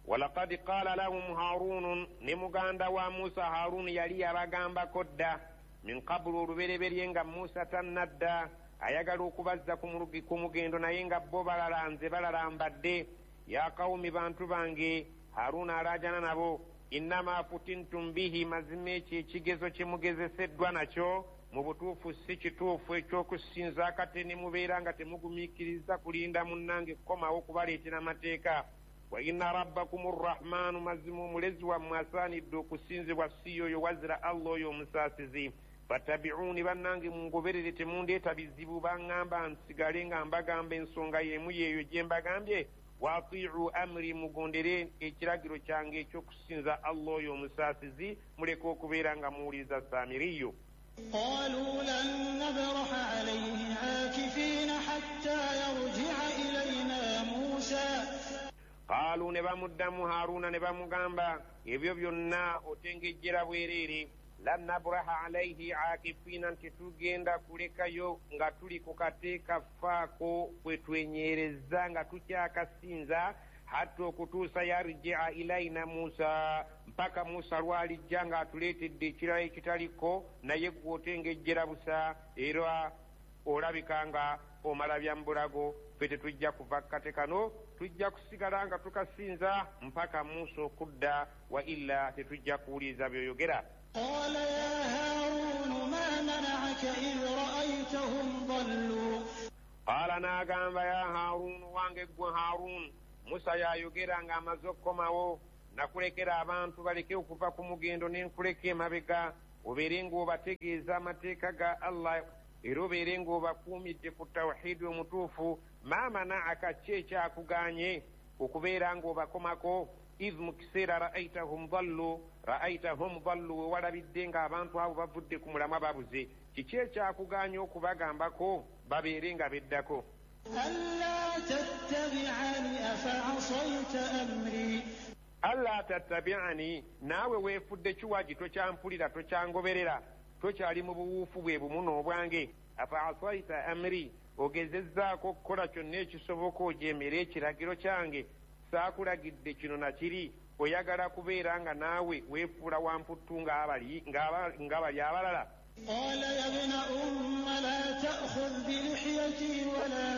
walaqad qala lahum harun ne muganda wa musa harun yali yabagambako dda min qablu olubereberye nga musa tannadda ayagala okubazza ku mugendo naye nga bo balalanze balalambadde. ya qawmi bantu bange, haruna alajana nabo, innama futintum bihi, mazima ekyo ekigezo kyemugezeseddwa nakyo mu butuufu si kituufu ekyokusinza kate ne mubeera nga temugumiikiriza kulinda munnange kukomawo kubaleetera amateeka. wa inna rabbakum arrahmanu, mazima omulezi wammwe asaanidde okusinzibwa si oyo wazira allah oyo omusaasizi. fattabi'uni, bannange mungoberere temundeeta bizibu baŋŋamba nsigale nga mbagamba ensonga y'emu yeeyo gye mbagambye. wa atii'u amri, mugondere ekiragiro kyange ekyokusinza allah oyo omusaasizi, muleke okubeera nga muwuliriza saamiriyo. قالوا لن نبرح عليه عاكفين حتى يرجع إلينا موسى. قالوا ne bamuddamu Haruna ne bamugamba ebyo byonna otengejjera bwereere. lan nabraha alayhi akifina, nti tugenda kulekayo nga tuli ku kateeka faako kwe twenyereza nga tukyakasinza hatta okutuusa yarjia ilaina Musa, mpaka Musa lwalijja nga atuleetedde ekirala ekitaliko naye gw'otengejjera busa era olabika nga omala byambulago. ffe tetujja kuva kate kano, tujja kusigala nga tukasinza mpaka Musa okudda, wa illa tetujja kuwuliriza byoyogera. قال يا هارون ما منعك إذ رأيتهم ضلوا. قال ناغamba ya Harun, wange gwe Harun, Musa yayogera nga amaze okukomawo, nakulekera abantu baleke okuva ku mugendo nenkuleka emabega, obeere ng'obategeeza amateeka ga Allah era obeere ng'obakuumidde ku tawhidi omutuufu. ma mana'aka, ki ekyakuganye okubeera ng'obakomako? idh mu kiseera ra'aytahum dallu, we walabidde ng'abantu abo bavudde ku mulamwa babuze. kiki ekyakuganya okubagambako babeere nga beddako? ألا تتبعني أفعصيت أمري. alla tattabi'ani, naawe weefudde kiwagi tokyampulira tokyangoberera, tokyali mu buwuufu bwe bumu n'obwange. afa asaita amri, ogezezzaako okukola kyonna ekisoboka ojeemere ekiragiro kyange. saakulagidde kino nakiri, oyagala kubeera nga naawe weefuula wamputtu ng'abali abalala. قال يا ابن أم لا تأخذ بلحيتي ولا